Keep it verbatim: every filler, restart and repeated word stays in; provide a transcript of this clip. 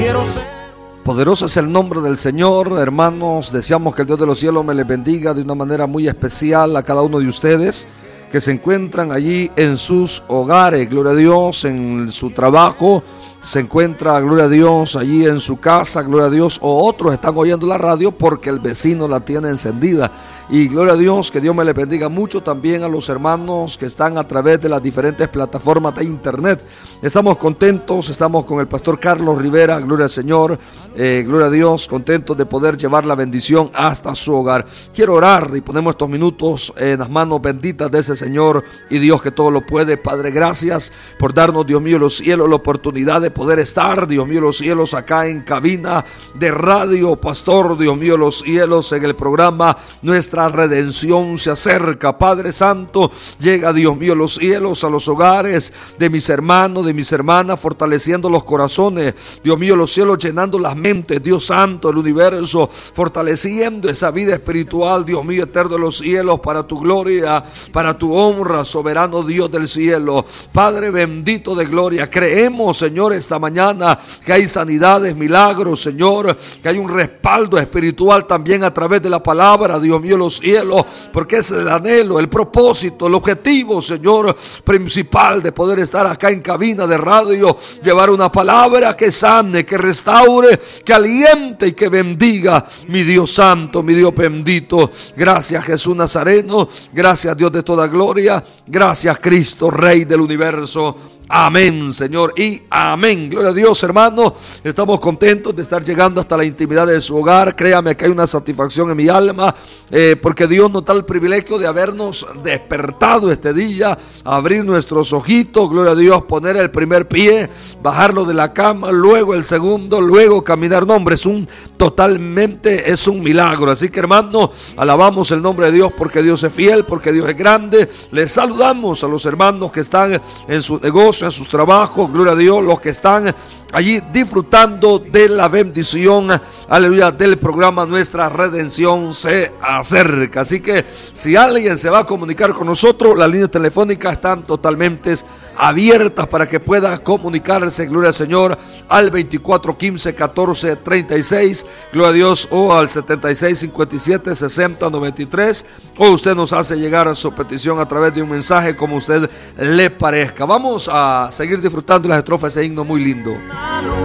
quiero ser. Poderoso es el nombre del Señor, hermanos. Deseamos que el Dios de los cielos me les bendiga de una manera muy especial a cada uno de ustedes que se encuentran allí en sus hogares, gloria a Dios, en su trabajo, se encuentra, gloria a Dios, allí en su casa, gloria a Dios, o otros están oyendo la radio porque el vecino la tiene encendida. Y gloria a Dios, que Dios me le bendiga mucho también a los hermanos que están a través de las diferentes plataformas de internet. Estamos contentos, estamos con el pastor Carlos Rivera, gloria al Señor, eh, gloria a Dios, contentos de poder llevar la bendición hasta su hogar. Quiero orar y ponemos estos minutos en las manos benditas de ese Señor y Dios que todo lo puede. Padre, gracias por darnos, Dios mío, los cielos, la oportunidad de poder estar, Dios mío, los cielos, acá en cabina de radio, pastor, Dios mío, los cielos, en el programa Nuestra Redención se acerca. Padre Santo, llega, Dios mío, los cielos a los hogares de mis hermanos, de mis hermanas, fortaleciendo los corazones, Dios mío, los cielos llenando las mentes, Dios Santo, el universo, fortaleciendo esa vida espiritual, Dios mío, eterno de los cielos, para tu gloria, para tu honra, soberano Dios del cielo. Padre bendito de gloria, creemos, Señor, esta mañana que hay sanidades, milagros, Señor, que hay un respaldo espiritual también a través de la palabra, Dios mío, los cielos, porque es el anhelo, el propósito, el objetivo, Señor, principal de poder estar acá en cabina de radio, llevar una palabra que sane, que restaure, que aliente y que bendiga, mi Dios santo, mi Dios bendito. Gracias, Jesús Nazareno, gracias, Dios de toda gloria, gracias, Cristo, Rey del universo. Amén, Señor, y amén. Gloria a Dios, hermano. Estamos contentos de estar llegando hasta la intimidad de su hogar. Créame que hay una satisfacción en mi alma, eh, porque Dios nos da el privilegio de habernos despertado este día, abrir nuestros ojitos, gloria a Dios, poner el primer pie, bajarlo de la cama, luego el segundo, luego caminar. No, hombre, es un totalmente, es un milagro. Así que, hermano, alabamos el nombre de Dios porque Dios es fiel, porque Dios es grande. Les saludamos a los hermanos que están en su negocio, en sus trabajos, gloria a Dios, los que están allí disfrutando de la bendición, aleluya, del programa Nuestra Redención se acerca. Así que si alguien se va a comunicar con nosotros, las líneas telefónicas están totalmente abiertas para que pueda comunicarse, gloria al Señor, al veinticuatro quince catorce treinta y seis, gloria a Dios, o al setenta y seis cincuenta y siete sesenta noventa y tres, o usted nos hace llegar a su petición a través de un mensaje como usted le parezca. Vamos a seguir disfrutando las estrofas de ese himno muy lindo.